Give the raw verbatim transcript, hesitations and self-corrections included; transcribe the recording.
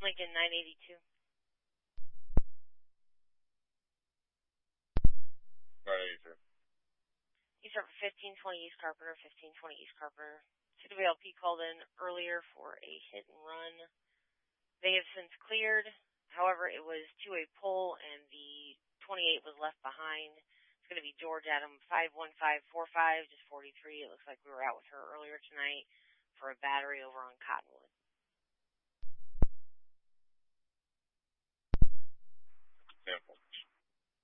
Lincoln nine eighty-two. nine eighty-two. You start for fifteen twenty East Carpenter, fifteen twenty East Carpenter. C W L P called in earlier for a hit and run. They have since cleared. However, it was to a pole, and the twenty-eight was left behind. It's going to be George Adam five one five four five, just forty-three. It looks like we were out with her earlier tonight for a battery over on Cottonwood. Sample.